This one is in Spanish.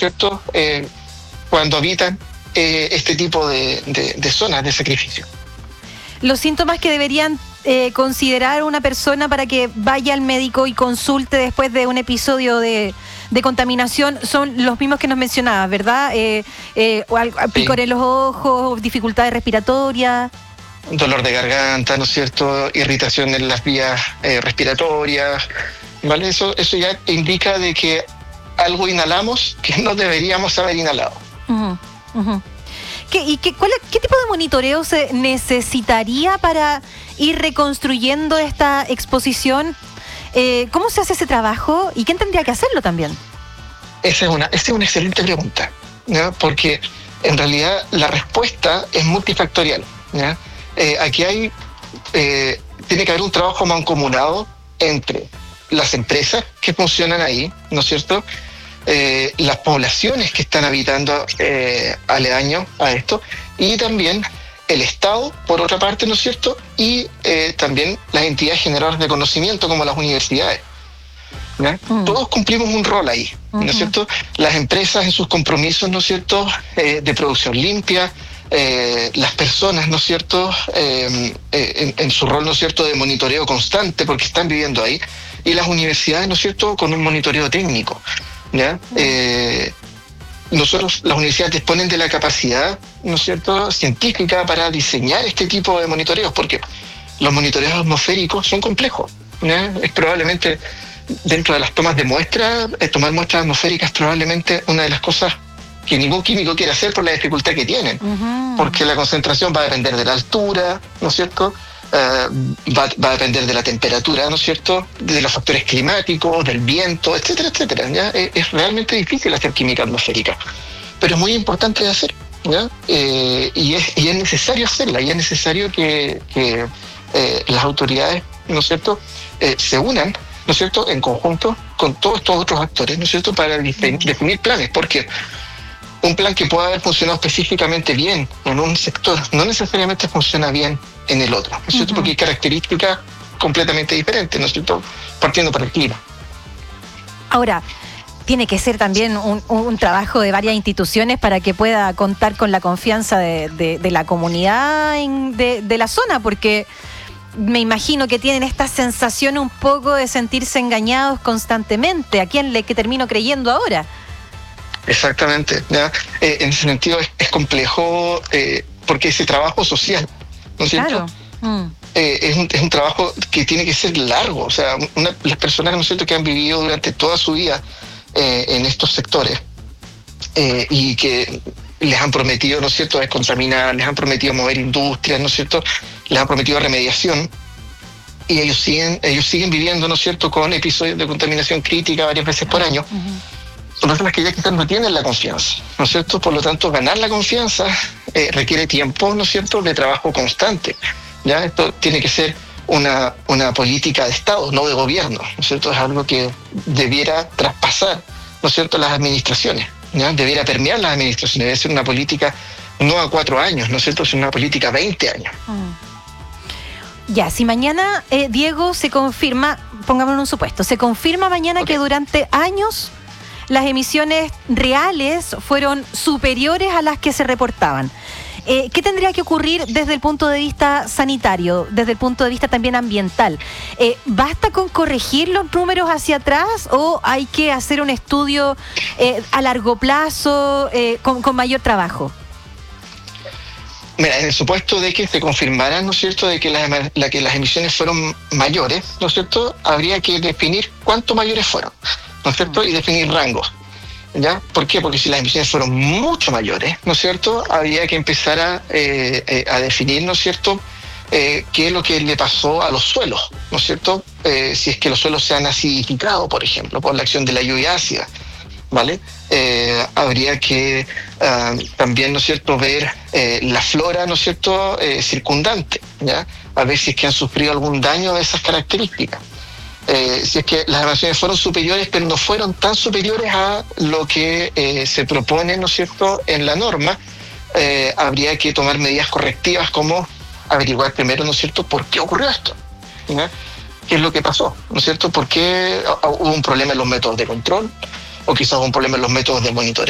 cierto?, cuando habitan este tipo de zonas de sacrificio. Los síntomas que deberían considerar una persona para que vaya al médico y consulte después de un episodio de contaminación son los mismos que nos mencionabas, ¿verdad? Picor en los ojos, dificultades respiratorias. Dolor de garganta, ¿no es cierto?, irritación en las vías respiratorias, ¿vale? Eso ya indica de que algo inhalamos que no deberíamos haber inhalado. Uh-huh, uh-huh. ¿Qué tipo de monitoreo se necesitaría para ir reconstruyendo esta exposición? ¿Cómo se hace ese trabajo y quién tendría que hacerlo también? Esa es una excelente pregunta, ¿no? Porque en realidad la respuesta es multifactorial, ¿no? Aquí tiene que haber un trabajo mancomunado entre las empresas que funcionan ahí, ¿no es cierto?, las poblaciones que están habitando aledaños a esto, y también el Estado, por otra parte, ¿no es cierto?, y también las entidades generadoras de conocimiento como las universidades, ¿no? Todos cumplimos un rol ahí, ¿no es cierto? Las empresas en sus compromisos, ¿no es cierto?, de producción limpia, las personas, ¿no es cierto?, en su rol, ¿no es cierto?, de monitoreo constante porque están viviendo ahí, y las universidades, ¿no es cierto?, con un monitoreo técnico, ¿ya? Las universidades disponen de la capacidad, ¿no es cierto?, científica para diseñar este tipo de monitoreos, porque los monitoreos atmosféricos son complejos, ¿ya? Es probablemente, dentro de las tomas de muestras, tomar muestras atmosféricas es probablemente una de las cosas que ningún químico quiere hacer por la dificultad que tienen, porque la concentración va a depender de la altura, ¿no es cierto?, va a depender de la temperatura, ¿no es cierto?, de los factores climáticos, del viento, etcétera, etcétera, ¿ya? Es realmente difícil hacer química atmosférica, pero es muy importante de hacer, ¿ya? Y es necesario hacerla, y es necesario que las autoridades, ¿no es cierto?, se unan, ¿no es cierto?, en conjunto con todos estos otros actores, ¿no es cierto?, para definir planes, porque un plan que pueda haber funcionado específicamente bien en un sector no necesariamente funciona bien en el otro, ¿no es cierto?, porque hay características completamente diferentes, ¿no es cierto?, partiendo por el clima. Ahora, tiene que ser también un trabajo de varias instituciones para que pueda contar con la confianza de la comunidad de la zona, porque me imagino que tienen esta sensación un poco de sentirse engañados constantemente. ¿A quién que termino creyendo ahora? Exactamente, ¿ya? En ese sentido es complejo porque ese trabajo social, ¿no es cierto? Claro. Es un trabajo que tiene que ser largo, o sea, las personas, ¿no es cierto?, que han vivido durante toda su vida en estos sectores y que les han prometido, ¿no es cierto?, descontaminar, les han prometido mover industrias, ¿no es cierto?, les han prometido remediación, y ellos siguen viviendo, ¿no es cierto?, con episodios de contaminación crítica varias veces por año. Son personas que ya quizás no tienen la confianza, ¿no es cierto? Por lo tanto, ganar la confianza requiere tiempo, ¿no es cierto?, de trabajo constante, ¿ya? Esto tiene que ser una política de Estado, no de gobierno, ¿no es cierto? Es algo que debiera traspasar, ¿no es cierto?, las administraciones, ¿ya? Debiera permear las administraciones, debe ser una política no a 4 años, ¿no es cierto?, sino una política a 20 años. Ya, si mañana, Diego, se confirma, pongámonos un supuesto, se confirma mañana que durante años las emisiones reales fueron superiores a las que se reportaban. ¿Qué tendría que ocurrir desde el punto de vista sanitario, desde el punto de vista también ambiental? ¿Basta con corregir los números hacia atrás o hay que hacer un estudio a largo plazo con mayor trabajo? Mira, en el supuesto de que se confirmara, ¿no es cierto?, de que las emisiones fueron mayores, ¿no es cierto?, habría que definir cuánto mayores fueron, ¿no es cierto?, y definir rangos, ¿ya? ¿Por qué? Porque si las emisiones fueron mucho mayores, ¿no es cierto?, habría que empezar a definir, ¿no es cierto?, qué es lo que le pasó a los suelos, ¿no es cierto?, si es que los suelos se han acidificado, por ejemplo, por la acción de la lluvia ácida, ¿vale? Habría que también, ¿no es cierto?, ver la flora, ¿no es cierto?, circundante, ¿ya? A ver si es que han sufrido algún daño de esas características. Si es que las emisiones fueron superiores, pero no fueron tan superiores a lo que se propone, ¿no es cierto?, en la norma, habría que tomar medidas correctivas como averiguar primero, ¿no es cierto?, por qué ocurrió esto, ¿ya? ¿Qué es lo que pasó? ¿No es cierto? ¿Por qué hubo un problema en los métodos de control? O quizás hubo un problema en los métodos de monitoreo.